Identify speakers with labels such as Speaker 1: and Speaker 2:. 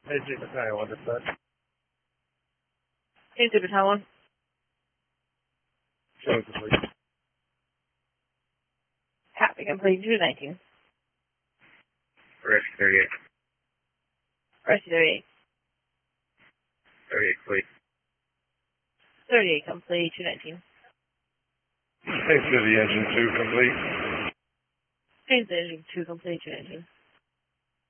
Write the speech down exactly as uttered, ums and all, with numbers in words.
Speaker 1: Hey, Jake Battalion, one dispatch.
Speaker 2: Hey, Super Town.
Speaker 1: Showing complete.
Speaker 2: Copy complete two nineteen.
Speaker 3: Rescue thirty-eight.
Speaker 2: Rescue thirty-eight.
Speaker 3: thirty-eight, please.
Speaker 2: thirty-eight complete two nineteen.
Speaker 1: Hey, City Engine two complete.
Speaker 2: Hey, Engine two complete two nineteen.